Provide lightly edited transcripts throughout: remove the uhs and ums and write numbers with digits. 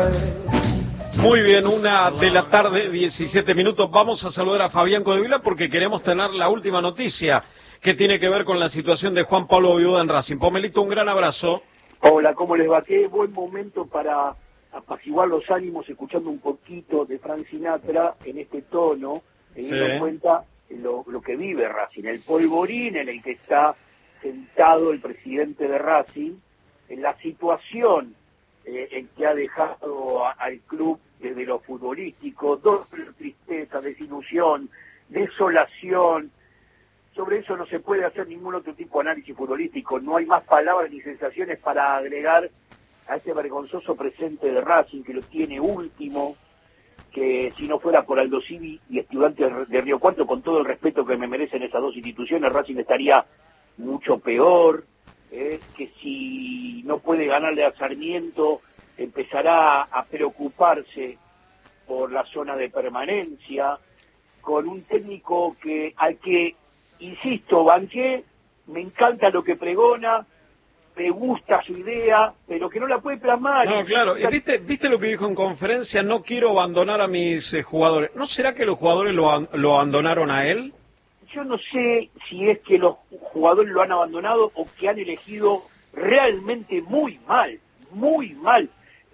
Muy bien, 1:00 PM, 17 minutos. Vamos a saludar a Fabián Codevila porque queremos tener la última noticia que tiene que ver con la situación de Juan Pablo Voivoda en Racing. Pomelito, un gran abrazo. Hola, ¿cómo les va? Qué buen momento para apaciguar los ánimos escuchando un poquito de Frank Sinatra en este tono, teniendo en cuenta lo que vive Racing, el polvorín en el que está sentado el presidente de Racing, en la situación en que ha dejado al club desde lo futbolístico, tristeza, desilusión, desolación. Sobre eso no se puede hacer ningún otro tipo de análisis futbolístico, no hay más palabras ni sensaciones para agregar a este vergonzoso presente de Racing, que lo tiene último, que si no fuera por Aldo Civi y Estudiantes de Río Cuarto, con todo el respeto que me merecen esas dos instituciones, Racing estaría mucho peor, que si no puede ganarle a Sarmiento, empezará a preocuparse por la zona de permanencia, con un técnico al que, insisto, banqué, me encanta lo que pregona, me gusta su idea, pero que no la puede plasmar. No, claro. ¿Viste lo que dijo en conferencia? No quiero abandonar a mis jugadores. ¿No será que los jugadores lo abandonaron a él? Yo no sé si es que los jugadores lo han abandonado o que han elegido realmente muy mal, muy mal.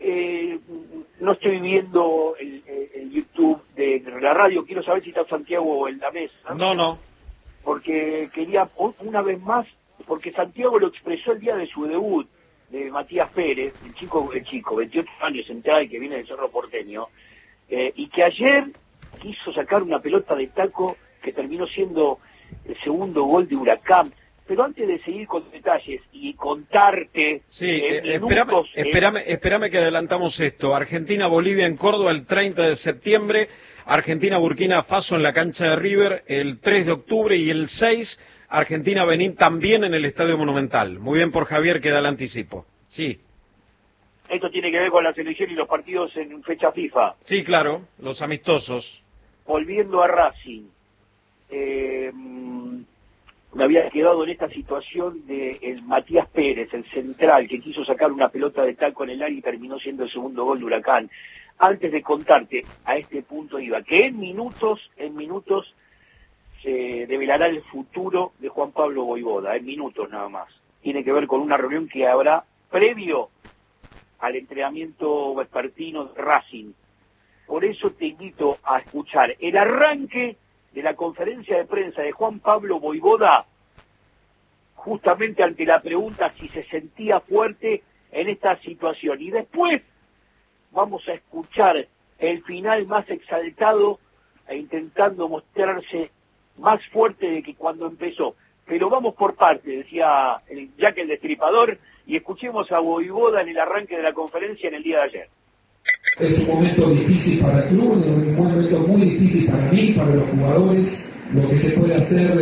No estoy viendo el YouTube de la radio, quiero saber si está Santiago en la mesa. No. Porque quería, una vez más, porque Santiago lo expresó el día de su debut, de Matías Pérez, el chico, 28 años, entrada y que viene del Cerro Porteño, y que ayer quiso sacar una pelota de taco que terminó siendo el segundo gol de Huracán. Pero antes de seguir con detalles y contarte... Sí, espérame que adelantamos esto. Argentina-Bolivia en Córdoba el 30 de septiembre, Argentina-Burkina Faso en la cancha de River el 3 de octubre y el 6, Argentina-Benín también en el Estadio Monumental. Muy bien por Javier que da el anticipo. Sí. Esto tiene que ver con la selección y los partidos en fecha FIFA. Sí, claro, los amistosos. Volviendo a Racing, me había quedado en esta situación de el Matías Pérez, el central, que quiso sacar una pelota de taco en el área y terminó siendo el segundo gol de Huracán. Antes de contarte, a este punto iba, que en minutos se develará el futuro de Juan Pablo Voivoda, en minutos nada más. Tiene que ver con una reunión que habrá previo al entrenamiento vespertino de Racing. Por eso te invito a escuchar el arranque de la conferencia de prensa de Juan Pablo Voivoda, justamente ante la pregunta si se sentía fuerte en esta situación. Y después vamos a escuchar el final más exaltado e intentando mostrarse más fuerte de que cuando empezó. Pero vamos por parte, decía Jack el Destripador, y escuchemos a Voivoda en el arranque de la conferencia en el día de ayer. Es un momento difícil para el club, un momento muy difícil para mí, para los jugadores. Lo que se puede hacer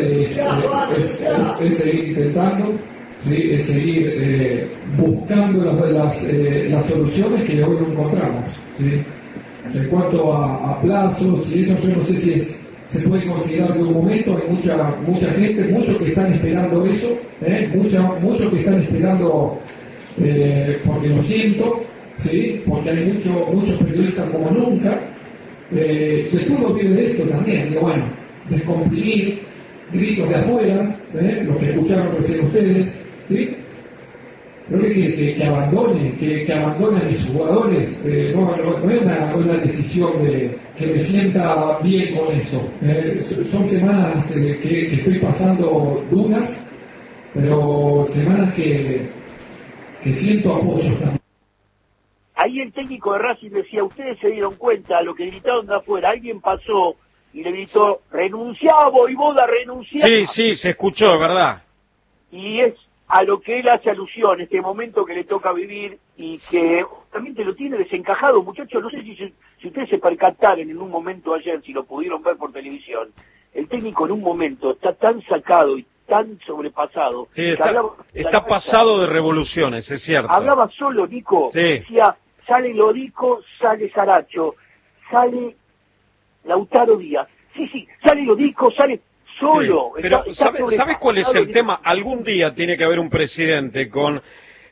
es seguir intentando, ¿sí? Es seguir buscando las soluciones que hoy no encontramos, ¿sí? En cuanto a plazos y eso, yo no sé si se puede considerar de un momento. Hay mucha gente, muchos que están esperando eso, muchos que están esperando, porque lo siento, ¿sí? Porque hay muchos periodistas como nunca. El fútbol vive de esto también, de descomprimir gritos de afuera, lo que escucharon recién ustedes, ¿sí? Creo que abandonen a mis jugadores, no es una decisión de que me sienta bien con eso. Son semanas que estoy pasando duras, pero semanas que siento apoyo también. Ahí el técnico de Racing decía, ustedes se dieron cuenta, lo que gritaron de afuera, alguien pasó y le gritó, renunciá, Voivoda, renunciá. Sí, se escuchó, ¿verdad? Y es a lo que él hace alusión, este momento que le toca vivir y que también te lo tiene desencajado, muchachos. No sé si ustedes se percataron en un momento ayer, si lo pudieron ver por televisión, el técnico en un momento está tan sacado y tan sobrepasado. Sí, está pasado de revoluciones, es cierto. Hablaba solo, Nico, sí. Decía, sale Lodico, sale Saracho, sale Lautaro Díaz. Sí, sale Lodico, sale... Solo. Sí, pero ¿sabes cuál es el tema? Algún día tiene que haber un presidente con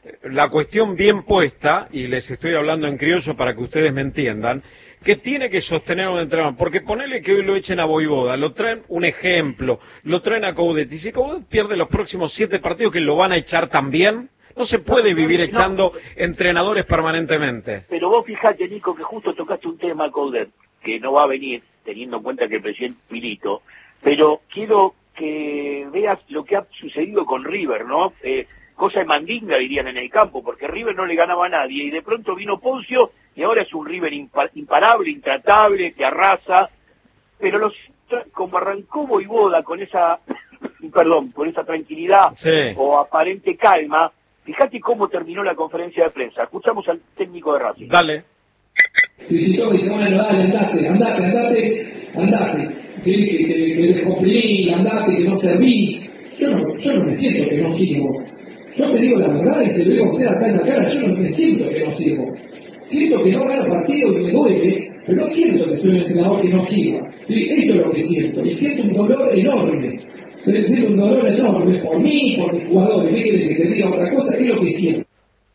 la cuestión bien puesta, y les estoy hablando en criollo para que ustedes me entiendan, que tiene que sostener un entrenador, porque ponele que hoy lo echen a Vojvoda, lo traen un ejemplo, lo traen a Coudet, y si Coudet pierde los próximos 7 partidos, que lo van a echar también, no se puede vivir echando entrenadores permanentemente. Pero vos fijate, Nico, que justo tocaste un tema, Coudet, que no va a venir, teniendo en cuenta que el presidente Milito, pero quiero que veas lo que ha sucedido con River, ¿no? Cosa de mandinga, dirían en el campo, porque River no le ganaba a nadie, y de pronto vino Poncio, y ahora es un River imparable, intratable, que arrasa, pero como arrancó Vojvoda con esa, con esa tranquilidad o aparente calma, fíjate cómo terminó la conferencia de prensa. Escuchamos al técnico de Racing. Dale. Sí, todo dice, bueno, dale, andate. Sí, que descomprimís, andate, que no servís. Yo no me siento que no sirvo. Yo te digo la verdad y se lo digo a usted acá en la cara, yo no me siento que no sirvo. Siento que no gano partido y me duele, pero no siento que soy un entrenador que no sirva. ¿Sí? Eso es lo que siento. Y siento un dolor enorme. Siento un dolor enorme por mí, por mis jugadores. ¿Qué querés que te diga otra cosa? Es lo que siento.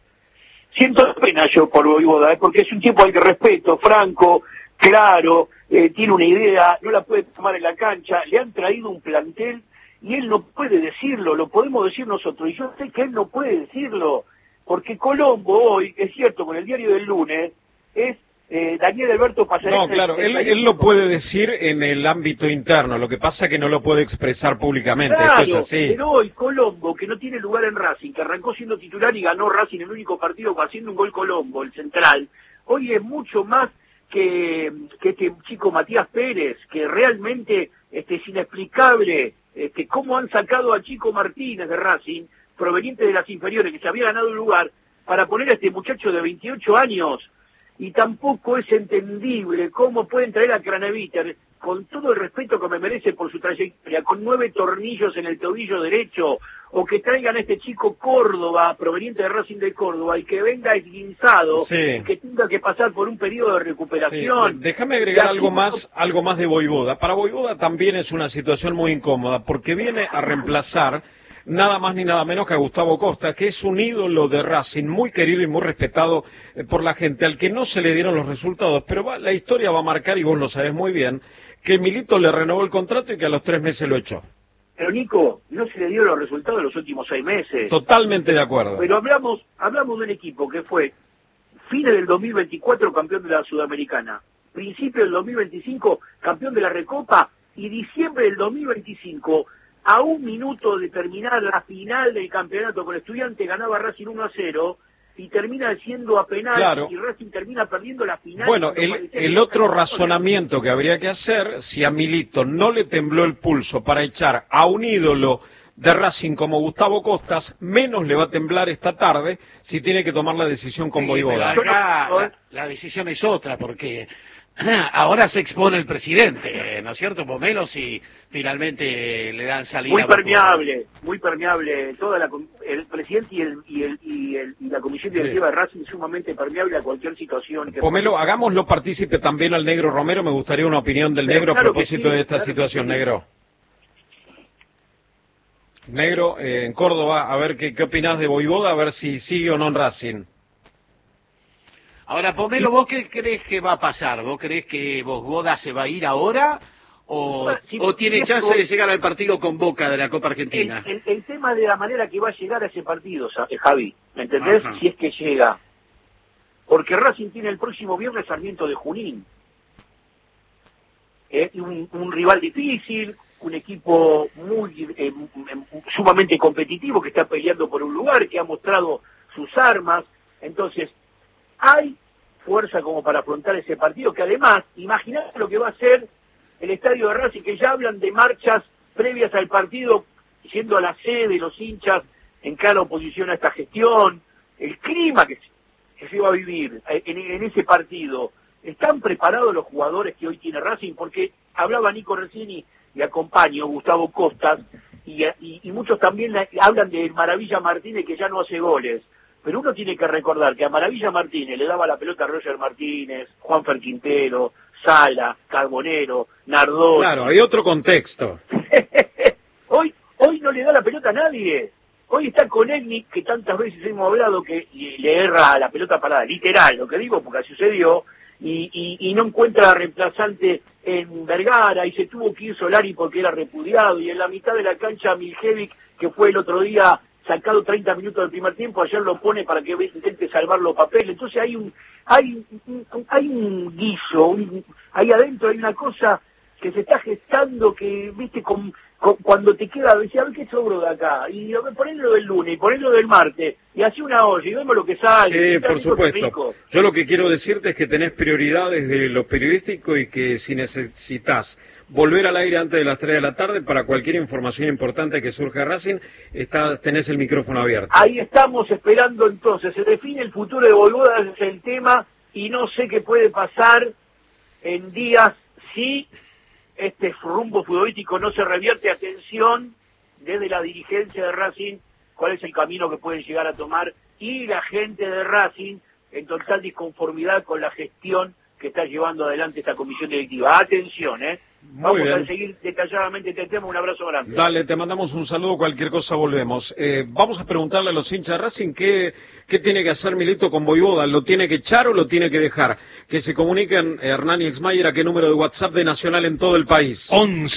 Siento pena yo por Vojvoda, porque es un tipo al que respeto, franco, claro, tiene una idea, no la puede tomar en la cancha, le han traído un plantel y él no puede decirlo, lo podemos decir nosotros, y yo sé que él no puede decirlo, porque Colombo hoy, es cierto, con el diario del lunes, es Daniel Alberto Pasarela. No, claro, él lo puede decir en el ámbito interno, lo que pasa es que no lo puede expresar públicamente, claro, esto es así. Pero hoy Colombo, que no tiene lugar en Racing, que arrancó siendo titular y ganó Racing el único partido haciendo un gol Colombo, el central, hoy es mucho más que este chico Matías Pérez, que realmente es inexplicable cómo han sacado a Chico Martínez de Racing, proveniente de las inferiores, que se había ganado un lugar, para poner a este muchacho de 28 años, y tampoco es entendible cómo pueden traer a Craneviter, con todo el respeto que me merece por su trayectoria, con 9 tornillos en el tobillo derecho, o que traigan a este chico Córdoba, proveniente de Racing de Córdoba, y que venga esguinzado, y que tenga que pasar por un periodo de recuperación. Sí. Déjame agregar algo más de Vojvoda. Para Vojvoda también es una situación muy incómoda, porque viene a reemplazar nada más ni nada menos que a Gustavo Costa, que es un ídolo de Racing, muy querido y muy respetado por la gente, al que no se le dieron los resultados, pero la historia va a marcar, y vos lo sabés muy bien, que Milito le renovó el contrato y que a los 3 meses lo echó. Pero Nico, no se le dio los resultados en los últimos 6 meses. Totalmente de acuerdo. Pero hablamos de un equipo que fue fines del 2024 campeón de la Sudamericana, principio del 2025 campeón de la Recopa, y diciembre del 2025, a un minuto de terminar la final del campeonato con Estudiantes, ganaba Racing 1-0 y termina siendo a penal, claro. Y Racing termina perdiendo la final. Bueno, el otro razonamiento que habría que hacer, si a Milito no le tembló el pulso para echar a un ídolo de Racing como Gustavo Costas, menos le va a temblar esta tarde si tiene que tomar la decisión con Vojvoda. La decisión es otra, porque ahora se expone el presidente, ¿no es cierto, Pomelo? Si finalmente le dan salida. Muy permeable. El presidente y la comisión directiva de Racing sumamente permeable a cualquier situación. Pomelo, hagámoslo partícipe también al Negro Romero. Me gustaría una opinión del Negro a propósito de esta situación, Negro. Negro, en Córdoba, a ver qué opinás de Vojvoda, a ver si sigue o no en Racing. Ahora, Pomelo, ¿vos qué crees que va a pasar? ¿Vos crees que Vojvoda se va a ir ahora o tiene chance de llegar al partido con Boca de la Copa Argentina? El tema de la manera que va a llegar a ese partido, Javi, ¿me entendés? Ajá. Si es que llega. Porque Racing tiene el próximo viernes Sarmiento de Junín. Un rival difícil, un equipo sumamente competitivo que está peleando por un lugar, que ha mostrado sus armas. Entonces, hay fuerza como para afrontar ese partido, que además, imaginad lo que va a ser el estadio de Racing, que ya hablan de marchas previas al partido, yendo a la sede, los hinchas en clara oposición a esta gestión, el clima que se va a vivir en ese partido. ¿Están preparados los jugadores que hoy tiene Racing? Porque hablaba Nico Recini y acompaño, Gustavo Costas, y muchos también hablan de Maravilla Martínez, que ya no hace goles. Pero uno tiene que recordar que a Maravilla Martínez le daba la pelota a Roger Martínez, Juanfer Quintero, Sala, Carbonero, Nardoni. Claro, hay otro contexto. Hoy no le da la pelota a nadie. Hoy está con Egni, que tantas veces hemos hablado que le erra la pelota parada, literal, lo que digo, porque sucedió, y no encuentra reemplazante en Vergara, y se tuvo que ir Solari porque era repudiado, y en la mitad de la cancha Miljevic, que fue el otro día sacado 30 minutos del primer tiempo, ayer lo pone para que intente salvar los papeles. Entonces hay un guiso, ahí adentro hay una cosa que se está gestando que, viste, cuando te queda, decía, a ver qué sobró de acá, y ponelo del lunes, y ponelo del martes, y así una olla, y vemos lo que sale. Sí, por supuesto. Yo lo que quiero decirte es que tenés prioridades de lo periodístico y que si necesitas volver al aire antes de las 3 de la tarde para cualquier información importante que surja de Racing, tenés el micrófono abierto. Ahí estamos esperando entonces, se define el futuro de Boyvoda, ese es el tema, y no sé qué puede pasar en días si este rumbo futbolístico no se revierte. Atención desde la dirigencia de Racing, cuál es el camino que pueden llegar a tomar, y la gente de Racing en total disconformidad con la gestión que está llevando adelante esta comisión directiva. Atención, vamos a seguir detalladamente este tema. Un abrazo grande. Dale, te mandamos un saludo, cualquier cosa volvemos. Vamos a preguntarle a los hinchas de Racing qué tiene que hacer Milito con Boyvoda. ¿Lo tiene que echar o lo tiene que dejar? Que se comuniquen Hernán y Exmayer a qué número de WhatsApp de Nacional en todo el país.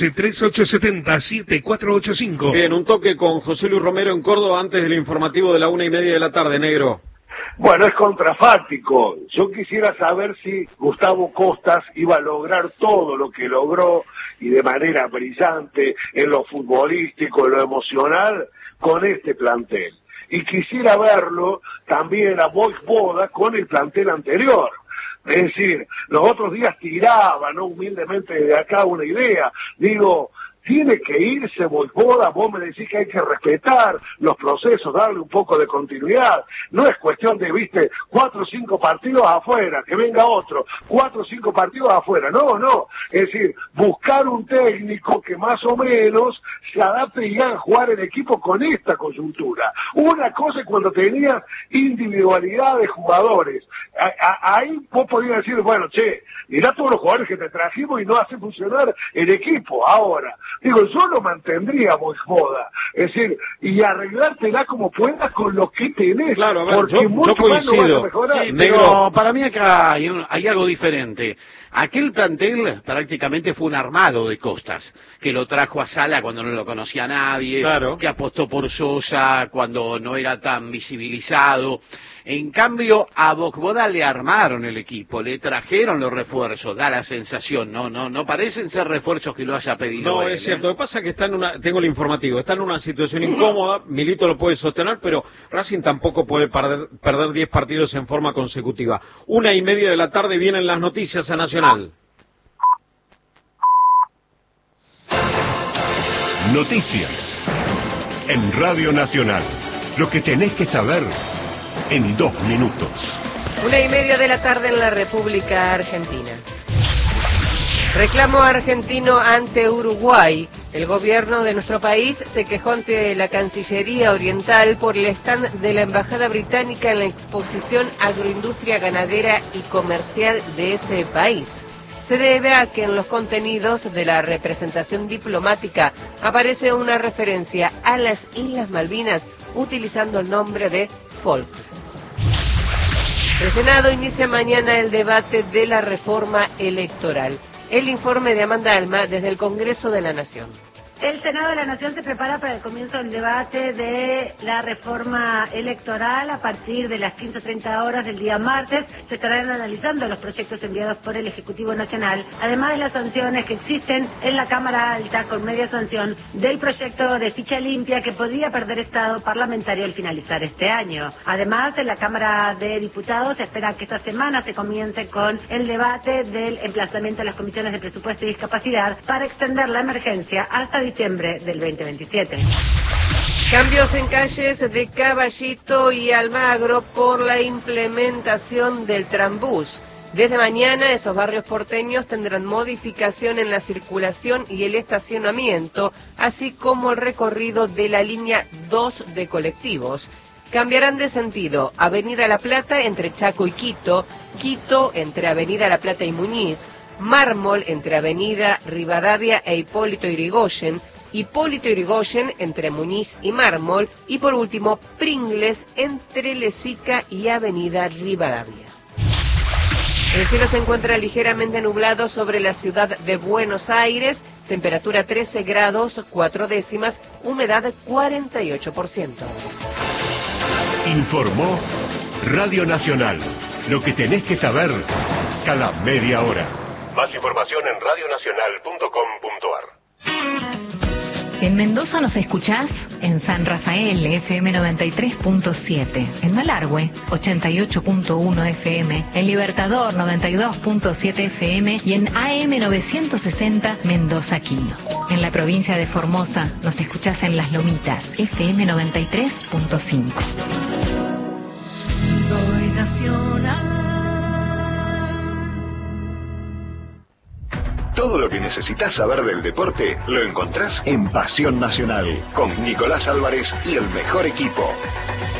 11-3870-7485. Bien, un toque con José Luis Romero en Córdoba antes del informativo de la 1:30 de la tarde, negro. Bueno, es contrafáctico. Yo quisiera saber si Gustavo Costas iba a lograr todo lo que logró y de manera brillante en lo futbolístico, en lo emocional, con este plantel. Y quisiera verlo también a Boyvoda con el plantel anterior. Es decir, los otros días tiraba, ¿no?, humildemente de acá una idea. Digo, tiene que irse Boyvoda, vos me decís que hay que respetar los procesos, darle un poco de continuidad. No es cuestión de, 4 o 5 partidos afuera, que venga otro, 4 o 5 partidos afuera. No. Es decir, buscar un técnico que más o menos se adapte y haga jugar el equipo con esta coyuntura. Una cosa es cuando tenías individualidad de jugadores. Ahí vos podías decir, bueno, mirá todos los jugadores que te trajimos y no hace funcionar el equipo. Ahora, digo, yo lo mantendría Boyvoda, es decir, y arreglártela como puedas con lo que tenés. Claro, a ver, porque yo coincido. Sí, pero para mí acá hay algo diferente. Aquel plantel prácticamente fue un armado de Costas, que lo trajo a Sala cuando no lo conocía nadie, claro, que apostó por Sosa cuando no era tan visibilizado. En cambio, a Boyvoda le armaron el equipo, le trajeron los refuerzos, da la sensación, no parecen ser refuerzos que lo haya pedido No, él, es cierto. Lo que pasa es que tengo el informativo, está en una situación incómoda, Milito lo puede sostener, pero Racing tampoco puede perder 10 partidos en forma consecutiva. 1:30 de la tarde vienen las noticias a Nacional. Noticias en Radio Nacional. Lo que tenés que saber en 2 minutos. 1:30 de la tarde en la República Argentina. Reclamo argentino ante Uruguay. El gobierno de nuestro país se quejó ante la Cancillería Oriental por el stand de la Embajada Británica en la exposición Agroindustria Ganadera y Comercial de ese país. Se debe a que en los contenidos de la representación diplomática aparece una referencia a las Islas Malvinas utilizando el nombre de Falklands. El Senado inicia mañana el debate de la reforma electoral. El informe de Amanda Alma desde el Congreso de la Nación. El Senado de la Nación se prepara para el comienzo del debate de la reforma electoral. A partir de las 15:30 horas del día martes se estarán analizando los proyectos enviados por el Ejecutivo Nacional, además de las sanciones que existen en la Cámara Alta con media sanción del proyecto de ficha limpia que podría perder estado parlamentario al finalizar este año. Además, en la Cámara de Diputados se espera que esta semana se comience con el debate del emplazamiento de las comisiones de presupuesto y discapacidad para extender la emergencia hasta diciembre del 2027. Cambios en calles de Caballito y Almagro por la implementación del Trambús. Desde mañana esos barrios porteños tendrán modificación en la circulación y el estacionamiento, así como el recorrido de la línea 2 de colectivos. Cambiarán de sentido Avenida La Plata entre Chaco y Quito, Quito entre Avenida La Plata y Muñiz, Mármol entre Avenida Rivadavia e Hipólito Yrigoyen, Hipólito Yrigoyen entre Muñiz y Mármol, y por último Pringles entre Lesica y Avenida Rivadavia. El cielo se encuentra ligeramente nublado sobre la ciudad de Buenos Aires, temperatura 13 grados 4 décimas, humedad 48%. Informó Radio Nacional, lo que tenés que saber cada media hora. Más información en radionacional.com.ar. En Mendoza nos escuchás en San Rafael, FM 93.7, en Malargüe, 88.1 FM, en Libertador, 92.7 FM y en AM 960 Mendoza Quino. En la provincia de Formosa nos escuchás en Las Lomitas, FM 93.5. Soy nacional. Todo lo que necesitas saber del deporte lo encontrás en Pasión Nacional, con Nicolás Álvarez y el mejor equipo.